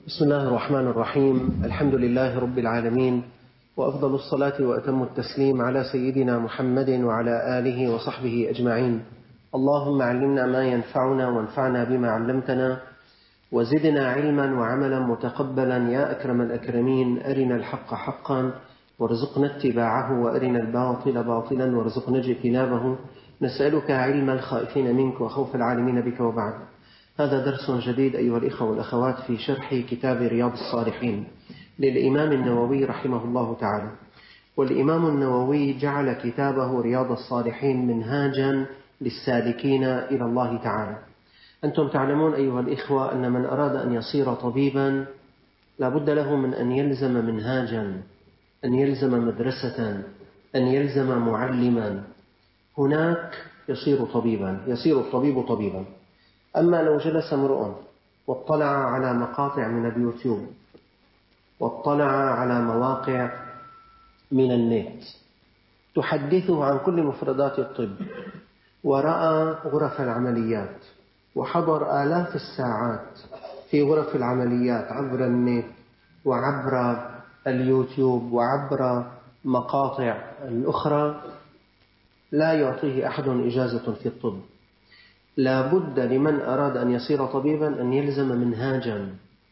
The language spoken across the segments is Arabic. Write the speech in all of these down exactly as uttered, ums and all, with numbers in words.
بسم الله الرحمن الرحيم. الحمد لله رب العالمين، وأفضل الصلاة وأتم التسليم على سيدنا محمد وعلى آله وصحبه أجمعين. اللهم علمنا ما ينفعنا وانفعنا بما علمتنا، وزدنا علما وعملا متقبلا يا أكرم الأكرمين. أرنا الحق حقا وارزقنا اتباعه، وأرنا الباطل باطلا وارزقنا اجتنابه. نسألك علم الخائفين منك وخوف العالمين بك. وبعد، هذا درس جديد أيها الإخوة والأخوات في شرح كتاب رياض الصالحين للإمام النووي رحمه الله تعالى. والإمام النووي جعل كتابه رياض الصالحين منهاجا للسالكين إلى الله تعالى. أنتم تعلمون أيها الإخوة أن من أراد أن يصير طبيبا لا بد له من أن يلزم منهاجا، أن يلزم مدرسة، أن يلزم معلما. هناك يصير طبيبا، يصير الطبيب طبيبا. أما لو جلس امرؤ واطلع على مقاطع من اليوتيوب واطلع على مواقع من النت تحدثه عن كل مفردات الطب، ورأى غرف العمليات وحضر آلاف الساعات في غرف العمليات عبر النت وعبر اليوتيوب وعبر مقاطع الأخرى، لا يعطيه أحد إجازة في الطب. لا بد لمن أراد أن يصير طبيبا أن يلزم منهاجا،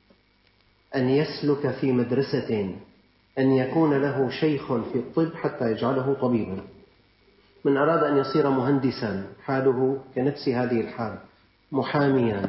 أن يسلك في مدرسة، أن يكون له شيخ في الطب حتى يجعله طبيبا. من أراد أن يصير مهندسا حاله كنفس هذه الحال، محاميا،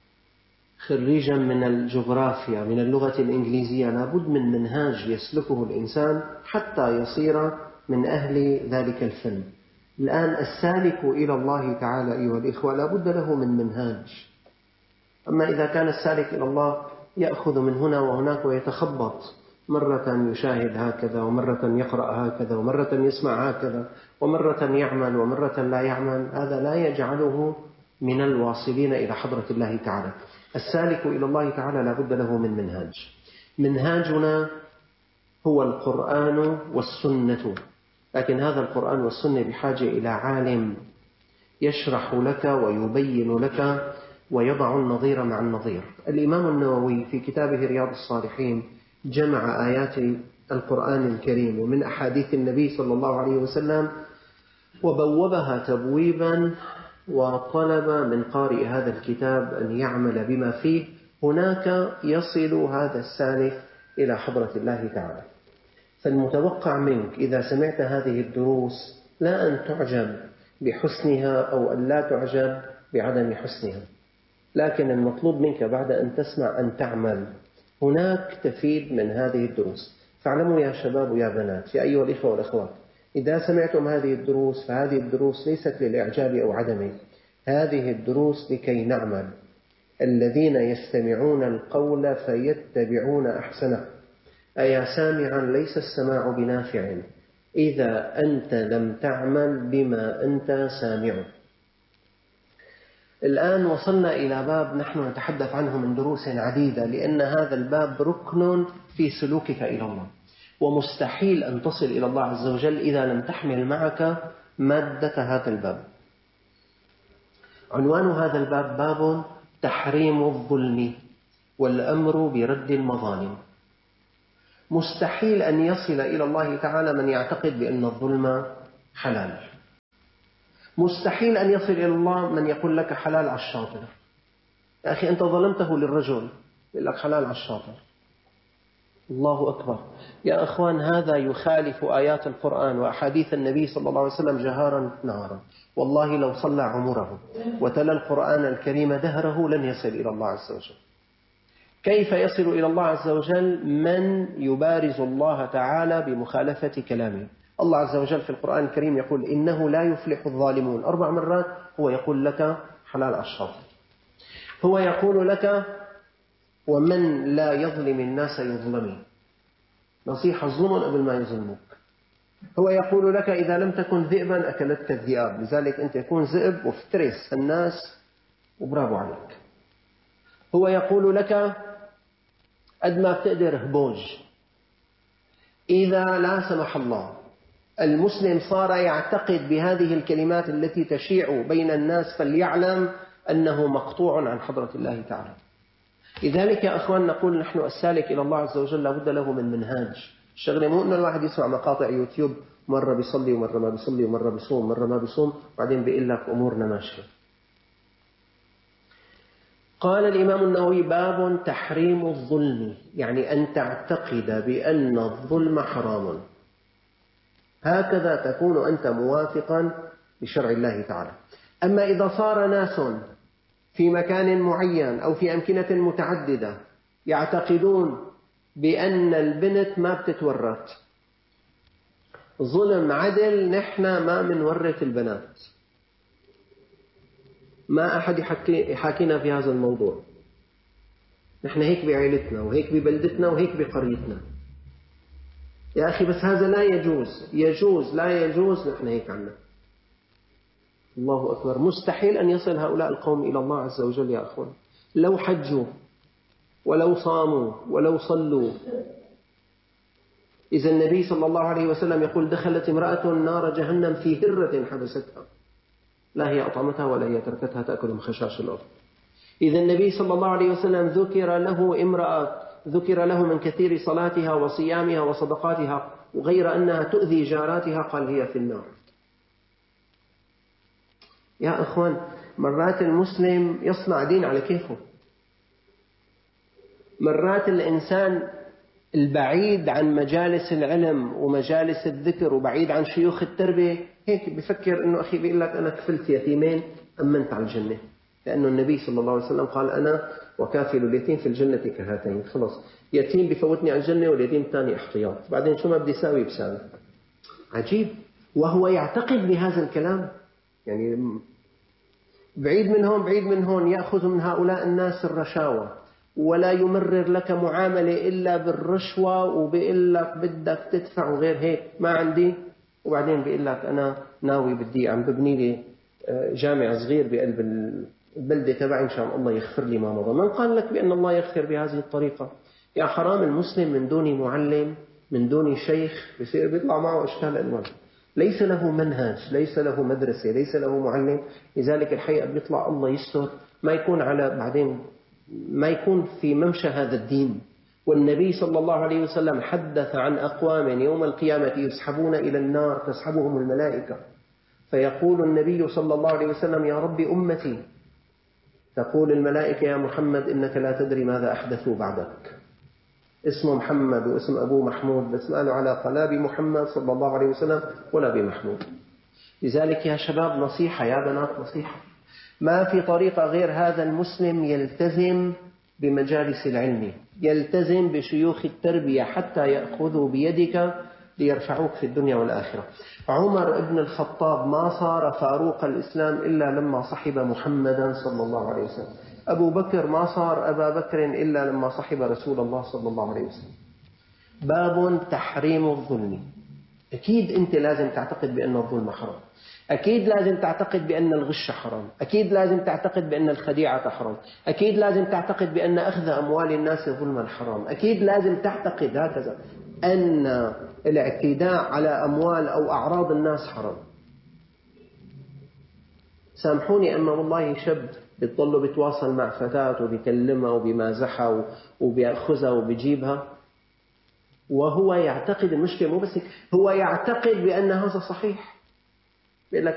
خريجا من الجغرافيا، من اللغة الإنجليزية، لا بد من منهاج يسلكه الإنسان حتى يصير من أهل ذلك الفن. الآن السالك إلى الله تعالى أيها الإخوة لا بد له من منهاج. أما إذا كان السالك إلى الله يأخذ من هنا وهناك ويتخبط، مرة يشاهد هكذا ومرة يقرأ هكذا ومرة يسمع هكذا ومرة يعمل ومرة لا يعمل، هذا لا يجعله من الواصلين إلى حضرة الله تعالى. السالك إلى الله تعالى لا بد له من منهاج. منهاجنا هو القرآن والسنة، لكن هذا القرآن والسنة بحاجة إلى عالم يشرح لك ويبين لك ويضع النظير مع النظير. الإمام النووي في كتابه رياض الصالحين جمع آيات القرآن الكريم ومن أحاديث النبي صلى الله عليه وسلم وبوبها تبويبا، وطلب من قارئ هذا الكتاب أن يعمل بما فيه. هناك يصل هذا السالك إلى حضرة الله تعالى. فالمتوقع منك إذا سمعت هذه الدروس لا أن تعجب بحسنها أو أن لا تعجب بعدم حسنها، لكن المطلوب منك بعد أن تسمع أن تعمل. هناك تفيد من هذه الدروس. فاعلموا يا شباب ويا بنات، يا أيها الإخوة والأخوات، إذا سمعتم هذه الدروس فهذه الدروس ليست للإعجاب أو عدمه، هذه الدروس لكي نعمل. الذين يستمعون القول فيتبعون أحسنه. أيا سامعا ليس السماع بنافع إذا أنت لم تعمل بما أنت سامع. الآن وصلنا إلى باب نحن نتحدث عنه من دروس عديدة، لأن هذا الباب ركن في سلوكك إلى الله، ومستحيل أن تصل إلى الله عز وجل إذا لم تحمل معك مادة هذا الباب. عنوان هذا الباب باب تحريم الظلم والأمر برد المظالم. مستحيل أن يصل إلى الله تعالى من يعتقد بأن الظلم حلال. مستحيل أن يصل إلى الله من يقول لك حلال على الشاطر. يا أخي أنت ظلمته للرجل، يقول لك حلال على الشاطر. الله أكبر يا أخوان، هذا يخالف آيات القرآن وأحاديث النبي صلى الله عليه وسلم جهارا نهارا. والله لو صلى عمره وتلا القرآن الكريم دهره لن يصل إلى الله عز وجل. كيف يصل إلى الله عز وجل؟ من يبارز الله تعالى بمخالفة كلامه. الله عز وجل في القرآن الكريم يقول إنه لا يفلح الظالمون أربع مرات. هو يقول لك حلال على الشاطر. هو يقول لك ومن لا يظلم الناس يظلمين. نصيحة ظلم قبل ما يظلموك. هو يقول لك إذا لم تكن ذئبا أكلتك الذئاب، لذلك أنت يكون ذئب وافترس الناس وبرافو عليك. هو يقول لك قد ما بتقدر هبوج. إذا لا سمح الله المسلم صار يعتقد بهذه الكلمات التي تشيع بين الناس فليعلم أنه مقطوع عن حضرة الله تعالى. لذلك يا أخوان نقول نحن السالك إلى الله عز وجل لابد له من منهاج. الشغلة مو أنه الواحد يسمع مقاطع يوتيوب مرة بيصلي ومرة ما بيصلي ومرة بيصوم مرة ما بيصوم وبعدين بيقول لك أمورنا ماشية. قال الإمام النووي: باب تحريم الظلم، يعني أن تعتقد بأن الظلم حرام، هكذا تكون أنت موافقا بشرع الله تعالى. أما إذا صار ناس في مكان معين أو في أمكنة متعددة يعتقدون بأن البنت ما بتتورث، ظلم عدل، نحن ما منورث البنات، ما أحد يحاكينا في هذا الموضوع، نحن هيك بعائلتنا وهيك ببلدتنا وهيك بقريتنا. يا أخي بس هذا لا يجوز، يجوز لا يجوز، نحن هيك عنا. الله أكبر. مستحيل أن يصل هؤلاء القوم إلى الله عز وجل يا أخوان، لو حجوا ولو صاموا ولو صلوا. إذا النبي صلى الله عليه وسلم يقول: دخلت امرأة نار جهنم في هرة حبستها، لا هي أطعمتها ولا هي تركتها تأكل من خشاش الأرض. إذا النبي صلى الله عليه وسلم ذكر له امرأة ذكر له من كثير صلاتها وصيامها وصدقاتها وغير أنها تؤذي جاراتها قال هي في النار. يا أخوان مرات المسلم يصنع دين على كيفه، مرات الإنسان البعيد عن مجالس العلم ومجالس الذكر وبعيد عن شيوخ التربية هيك بفكر إنه أخي بيقول لك أنا كفلت يتيمين أمنت على الجنة، لأنه النبي صلى الله عليه وسلم قال: أنا وكافل اليتيم في الجنة كهاتين. خلاص يتيم بفوتني على الجنة واليتيم الثاني احتياط، بعدين شو ما بدي ساوي بساوي. عجيب. وهو يعتقد بهذا الكلام، يعني بعيد من هون بعيد من هون يأخذ من هؤلاء الناس الرشاوى ولا يمرر لك معاملة إلا بالرشوة وبيقول لك بدك تدفع وغير هيك ما عندي، وبعدين بيقول لك أنا ناوي بدي عم ببني لي جامع صغير بقلب البلدة تبعي إن شاء الله يغفر لي ما مضى. من قال لك بأن الله يغفر بهذه الطريقة؟ يا حرام المسلم من دون معلم من دون شيخ بيصير بيطلع معه أشكال ألوان، ليس له منهج، ليس له مدرسة، ليس له معلم. لذلك الحقيقة بيطلع الله يستر ما يكون على بعدين ما يكون في ممشى هذا الدين. والنبي صلى الله عليه وسلم حدث عن أقوام يوم القيامة يسحبون إلى النار تسحبهم الملائكة، فيقول النبي صلى الله عليه وسلم: يا رب أمتي. تقول الملائكة: يا محمد إنك لا تدري ماذا أحدثوا بعدك. اسمه محمد واسم أبوه محمود، بس قالوا على قلاب محمد صلى الله عليه وسلم ولا بمحمود. لذلك يا شباب نصيحة، يا بنات نصيحة، ما في طريقة غير هذا المسلم يلتزم بمجالس العلم، يلتزم بشيوخ التربية حتى يأخذوا بيدك ليرفعوك في الدنيا والآخرة. عمر بن الخطاب ما صار فاروق الإسلام إلا لما صحب محمدا صلى الله عليه وسلم. أبو بكر ما صار أبا بكر إلا لما صحب رسول الله صلى الله عليه وسلم. باب تحريم الظلم. أكيد أنت لازم تعتقد بأن الظلم حرام، أكيد لازم تعتقد بأن الغش حرام، أكيد لازم تعتقد بأن الخديعة حرام، أكيد لازم تعتقد بأن أخذ أموال الناس ظلما حرام، أكيد لازم تعتقد هكذا أن الاعتداء على أموال أو أعراض الناس حرام. سامحوني أما والله شاب بيضل بيتواصل مع فتاة وبيكلمها وبيمازحها وبيأخذها وبيجيبها وهو يعتقد المشكلة مو بس هو يعتقد بأن هذا صحيح، بيقول لك